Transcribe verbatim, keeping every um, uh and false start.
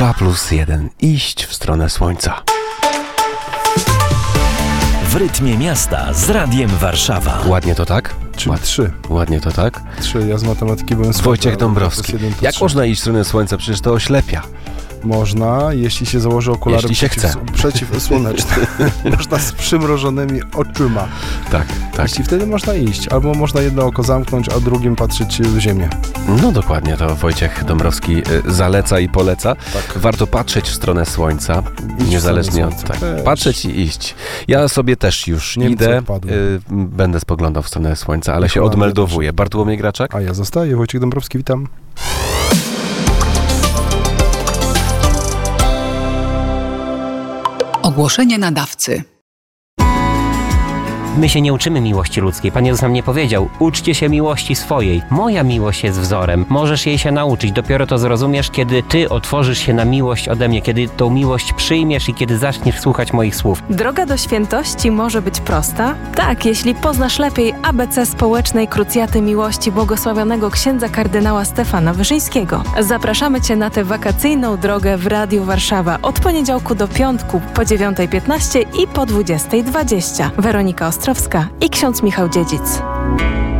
dwa plus jeden. Iść w stronę słońca. W rytmie miasta z Radiem Warszawa. Ładnie to tak? Czyli Ład... trzy. Ładnie to tak? Trzy. Ja z matematyki byłem słaby. Wojciech Dąbrowski. Jak trzy. można iść w stronę słońca? Przecież to oślepia. Można, jeśli się założy okulary Jeśli się przeciw, chce. przeciwsłoneczne. Można z przymrożonymi oczyma. Tak, tak. Jeśli wtedy można iść. Albo można jedno oko zamknąć, a drugim patrzeć w ziemię. No dokładnie, to Wojciech Dąbrowski y, zaleca i poleca. Tak. Warto patrzeć w stronę słońca, Iść niezależnie w od stronę tak. słońca. Patrzeć i iść. Ja sobie też już Niemcy idę, odpadły. y, będę spoglądał w stronę słońca, ale I się Holandia odmeldowuję. Bartłomiej Graczak? A ja zostaję. Wojciech Dąbrowski, witam. Ogłoszenie nadawcy. My się nie uczymy miłości ludzkiej. Pan Jezus nam nie powiedział: uczcie się miłości swojej. Moja miłość jest wzorem. Możesz jej się nauczyć. Dopiero to zrozumiesz, kiedy ty otworzysz się na miłość ode mnie, kiedy tą miłość przyjmiesz i kiedy zaczniesz słuchać moich słów. Droga do świętości może być prosta? Tak, jeśli poznasz lepiej A B C społecznej krucjaty miłości błogosławionego księdza kardynała Stefana Wyszyńskiego. Zapraszamy Cię na tę wakacyjną drogę w Radiu Warszawa od poniedziałku do piątku po dziewiątej piętnaście i po dwudziestej dwadzieścia. Weronika Ostrowska i ksiądz Michał Dziedzic.